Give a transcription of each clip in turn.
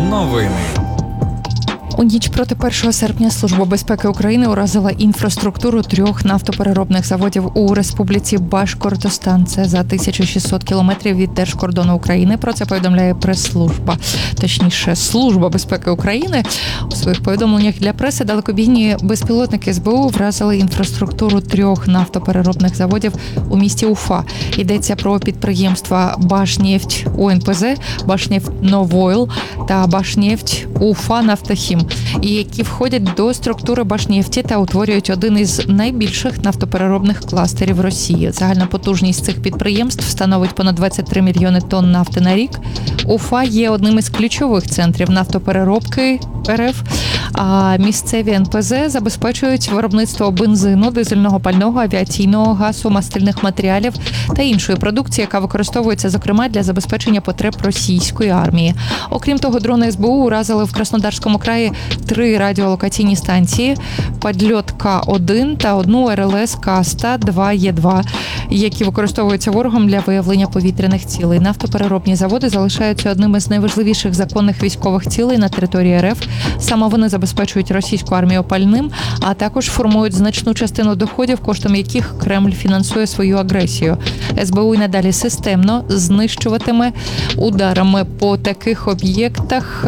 Новини. У ніч проти 1 серпня Служба безпеки України уразила інфраструктуру 3 нафтопереробних заводів у Республіці Башкортостан. Це за 1600 кілометрів від держкордону України. Про це повідомляє прес-служба. Точніше, Служба безпеки України. У своїх повідомленнях для преси далекобійні безпілотники СБУ вразили інфраструктуру 3 нафтопереробних заводів у місті Уфа. Йдеться про підприємства «Башнефть УНПЗ», «Башнефть Новойл» та «Башнефть Уфа Нафтохім», і які входять до структури Башнефті та утворюють один із найбільших нафтопереробних кластерів Росії. Загальна потужність цих підприємств становить понад 23 мільйони тонн нафти на рік. Уфа є одним із ключових центрів нафтопереробки РФ, а місцеві НПЗ забезпечують виробництво бензину, дизельного пального, авіаційного газу, мастильних матеріалів та іншої продукції, яка використовується, зокрема, для забезпечення потреб російської армії. Окрім того, дрони СБУ уразили в Краснодарському краї 3 радіолокаційні станції «Подльот К-1» та одну РЛС К-102Е2, які використовуються ворогом для виявлення повітряних цілей. Нафтопереробні заводи залишаються одним із найважливіших законних військових цілей на території РФ. Саме вони забезпечують російську армію пальним, а також формують значну частину доходів, коштом яких Кремль фінансує свою агресію. СБУ й надалі системно знищуватиме ударами по таких об'єктах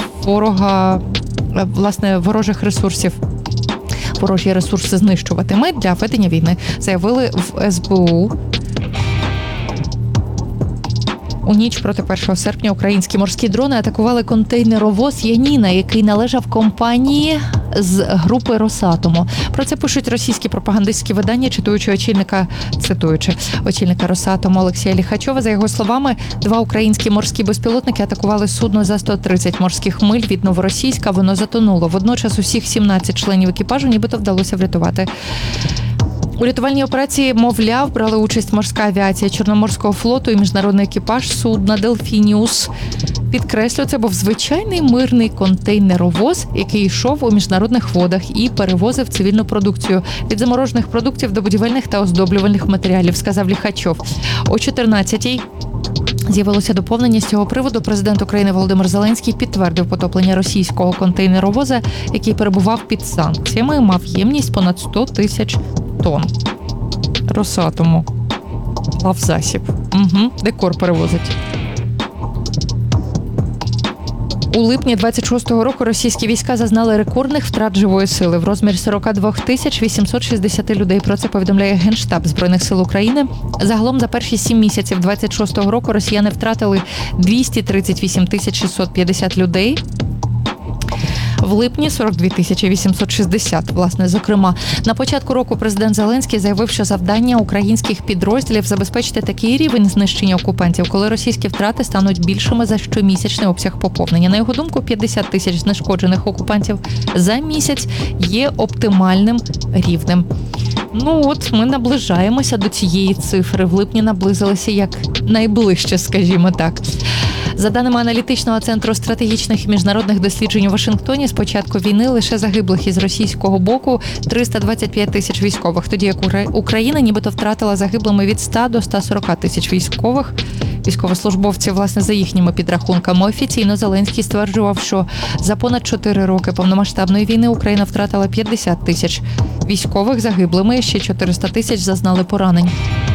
ворожих ресурсів. Ворожі ресурси знищуватиме для ведення війни, заявили в СБУ. У ніч проти 1 серпня українські морські дрони атакували контейнеровоз «Яніна», який належав компанії з групи «Росатому». Про це пишуть російські пропагандистські видання, цитуючи очільника «Росатому» Олексія Ліхачова. За його словами, 2 українські морські безпілотники атакували судно за 130 морських миль від Новоросійська. Воно затонуло. Водночас усіх 17 членів екіпажу нібито вдалося врятувати. У рятувальній операції, мовляв, брали участь морська авіація Чорноморського флоту і міжнародний екіпаж судна «Делфініус». Підкреслю, це був звичайний мирний контейнеровоз, який йшов у міжнародних водах і перевозив цивільну продукцію від заморожених продуктів до будівельних та оздоблювальних матеріалів, сказав Ліхачов. О 14-й з'явилося доповнення з цього приводу. Президент України Володимир Зеленський підтвердив потоплення російського контейнеровоза, який перебував під санкціями і мав ємність понад 100 тисяч тонн. Росатому. Плавзасіб. Декор перевозить. У липні 26-го року російські війська зазнали рекордних втрат живої сили в розмірі 42 860 людей. Про це повідомляє Генштаб Збройних сил України. Загалом за перші 7 місяців 26-го року росіяни втратили 238 650 людей. В липні 42 860, зокрема. На початку року президент Зеленський заявив, що завдання українських підрозділів забезпечити такий рівень знищення окупантів, коли російські втрати стануть більшими за щомісячний обсяг поповнення. На його думку, 50 тисяч знешкоджених окупантів за місяць є оптимальним рівнем. Ми наближаємося до цієї цифри. В липні наблизилися як найближче, скажімо так. За даними аналітичного центру стратегічних і міжнародних досліджень у Вашингтоні, з початку війни лише загиблих із російського боку 325 тисяч військових, тоді як Україна нібито втратила загиблими від 100 до 140 тисяч військовослужбовців. За їхніми підрахунками, офіційно Зеленський стверджував, що за понад 4 роки повномасштабної війни Україна втратила 50 тисяч військових загиблими, ще 400 тисяч зазнали поранень.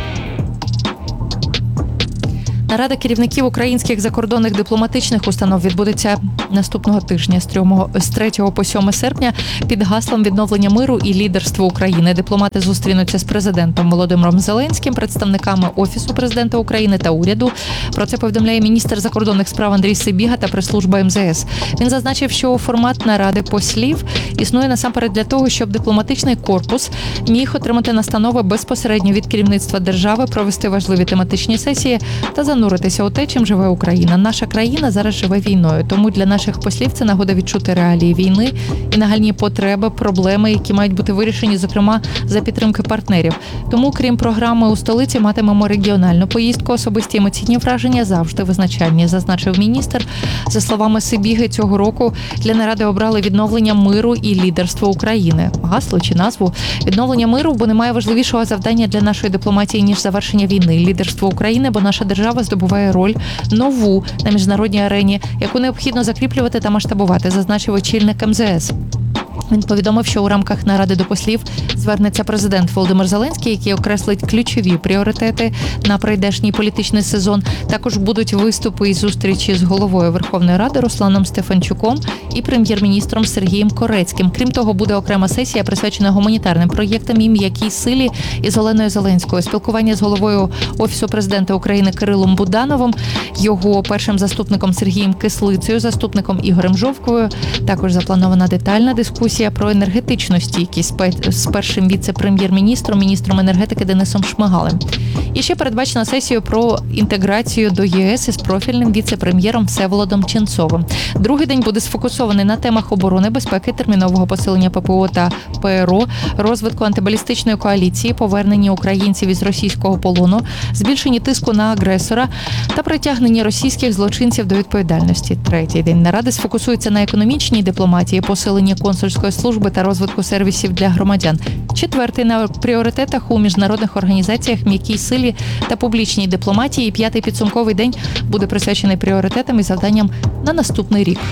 Нарада керівників українських закордонних дипломатичних установ відбудеться наступного тижня з 3 по 7 серпня під гаслом відновлення миру і лідерства України. Дипломати зустрінуться з президентом Володимиром Зеленським, представниками Офісу президента України та уряду. Про це повідомляє міністр закордонних справ Андрій Сибіга та прес-служба МЗС. Він зазначив, що формат наради послів існує насамперед для того, щоб дипломатичний корпус міг отримати настанови безпосередньо від керівництва держави, провести важливі тематичні сесії та зануритися у те, чим живе Україна. Наша країна зараз живе війною, тому для наших послів це нагода відчути реалії війни і нагальні потреби, проблеми, які мають бути вирішені, зокрема, за підтримки партнерів. Тому, крім програми у столиці, матимемо регіональну поїздку. Особисті емоційні враження завжди визначальні, зазначив міністр. За словами Сибіги, цього року для наради обрали відновлення миру і лідерство України. Гасло чи назву? Відновлення миру, бо немає важливішого завдання для нашої дипломатії, ніж завершення війни. Лідерство України, бо наша держава здобуває роль нову на міжнародній арені, яку необхідно закріплювати та масштабувати, зазначив очільник МЗС. Він повідомив, що у рамках наради до послів звернеться президент Володимир Зеленський, який окреслить ключові пріоритети на прийдешній політичний сезон. Також будуть виступи і зустрічі з головою Верховної Ради Русланом Стефанчуком і прем'єр-міністром Сергієм Корецьким. Крім того, буде окрема сесія, присвячена гуманітарним проєктам і м'якій силі із Оленою Зеленською. Спілкування з головою Офісу президента України Кирилом Будановим, його першим заступником Сергієм Кислицею, заступником Ігорем Жовковою. Також запланована детальна дискусія про енергетичну стійкість з першим віце-прем'єр-міністром, міністром енергетики Денисом Шмигалем. І ще передбачена сесія про інтеграцію до ЄС із профільним віце-прем'єром Всеволодом Ченцовим. Другий день буде сфокусований на темах оборони, безпеки, термінового посилення ППО та ПРО, розвитку антибалістичної коаліції, поверненні українців із російського полону, збільшенні тиску на агресора та притягненні російських злочинців до відповідальності. Третій день наради сфокусується на економічній дипломатії, посиленні консульської служби та розвитку сервісів для громадян. Четвертий на пріоритетах у міжнародних організаціях, м'якій силі та публічній дипломатії. П'ятий підсумковий день буде присвячений пріоритетам і завданням на наступний рік.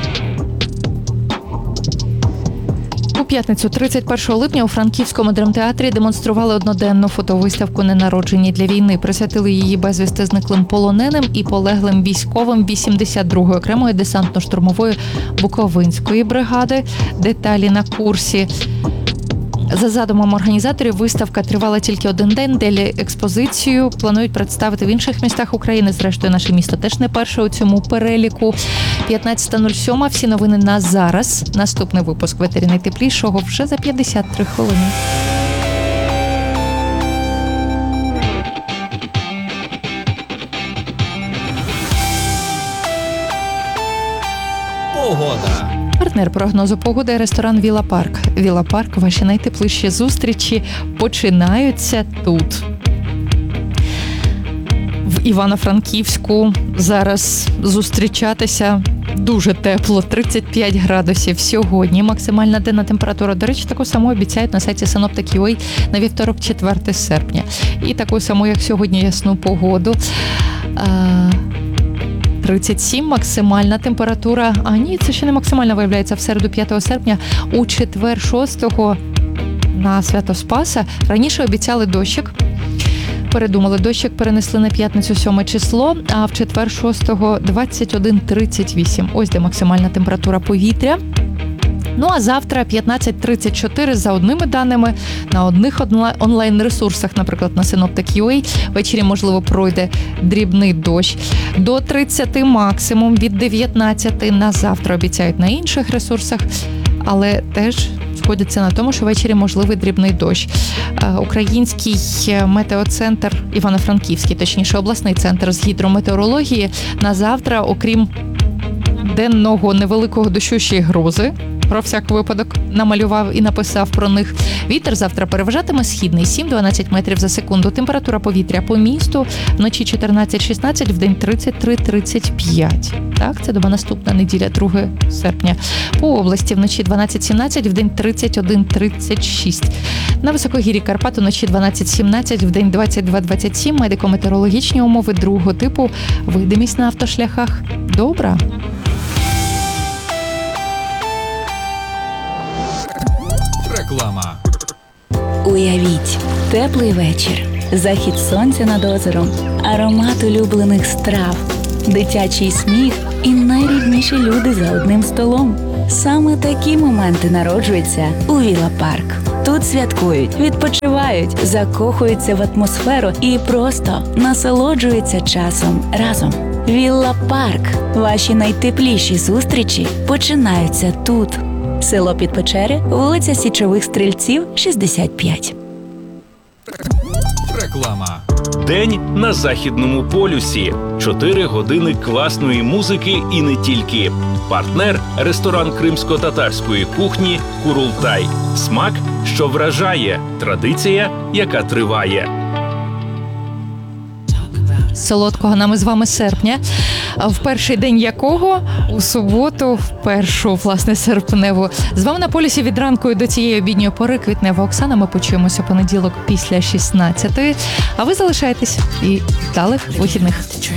У п'ятницю, 31 липня, у Франківському драмтеатрі демонстрували одноденну фотовиставку «Ненароджені для війни». Присвятили її безвісти зниклим полоненим і полеглим військовим 82-ї окремої десантно-штурмової Буковинської бригади. Деталі на курсі. За задумом організаторів, виставка тривала тільки один день. Далі експозицію планують представити в інших містах України. Зрештою, наше місто теж не перше у цьому переліку. 15:07. Всі новини на зараз. Наступний випуск «Ветері найтеплішого» вже за 53 хвилини. Погода. Партнер прогнозу погоди – ресторан «Віла Парк». «Віла Парк» – ваші найтепліші зустрічі починаються тут. В Івано-Франківську зараз зустрічатися дуже тепло, 35 градусів сьогодні. Максимальна денна температура, до речі, таку саму обіцяють на сайті Synoptic.ua на вівторок, 4 серпня. І таку саму, як сьогодні, ясну погоду. 37 максимальна температура. А ні, це ще не максимальна, виявляється, в середу 5 серпня, у четвер 6-го на Свято Спаса. Раніше обіцяли дощик. Передумали, дощик перенесли на п'ятницю 7 число, а в четвер 6-го 21-38. Ось де максимальна температура повітря. Ну а завтра 15:34 за одними даними на одних онлайн-ресурсах, наприклад, на Synoptic.ua. Ввечері, можливо, пройде дрібний дощ. До 30 максимум, від 19 на завтра обіцяють на інших ресурсах, але теж сходяться на тому, що ввечері можливий дрібний дощ. Український метеоцентр, Івано-Франківський, точніше обласний центр з гідрометеорології, на завтра, окрім денного невеликого дощу, ще й грози. Про всяк випадок намалював і написав про них. Вітер завтра переважатиме східний 7-12 метрів за секунду. Температура повітря по місту вночі 14-16, вдень 33-35. Так, це доба наступна неділя, 2 серпня. По області вночі 12-17, вдень 31-36. На високогір'ї Карпат вночі 12-17, вдень 22-27. Медико-метеорологічні умови другого типу. Видимість на автошляхах добра. Реклама. Уявіть, теплий вечір, захід сонця над озером, аромат улюблених страв, дитячий сміх і найрідніші люди за одним столом. Саме такі моменти народжуються у Віла Парк. Тут святкують, відпочивають, закохуються в атмосферу і просто насолоджуються часом разом. Віла Парк. Ваші найтепліші зустрічі починаються тут. Село Підпечери, вулиця Січових Стрільців, 65. Реклама. День на Західному полюсі. 4 години класної музики і не тільки. Партнер – ресторан кримсько-татарської кухні «Курултай». Смак, що вражає. Традиція, яка триває. солодкого нам із вами серпня, в перший день якого у суботу, в першу, власне, серпневу. З вами на полюсі від ранку і до цієї обідньої пори Квітнева Оксана. Ми почуємося понеділок після 16-ї. А ви залишайтесь і вдалих вихідних.